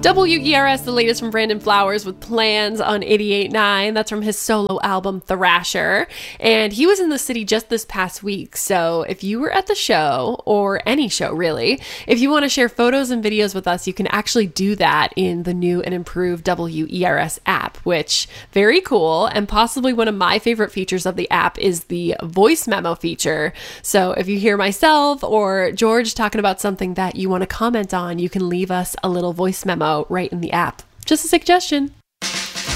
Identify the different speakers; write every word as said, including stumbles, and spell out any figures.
Speaker 1: W E R S, the latest from Brandon Flowers with Plans on eighty-eight point nine. That's from his solo album, Thrasher. And he was in the city just this past week. So if you were at the show, or any show really, if you want to share photos and videos with us, you can actually do that in the new and improved W E R S app, which very cool. And possibly one of my favorite features of the app is the voice memo feature. So if you hear myself or George talking about something that you want to comment on, you can leave us a little voice memo right in the app. Just a suggestion.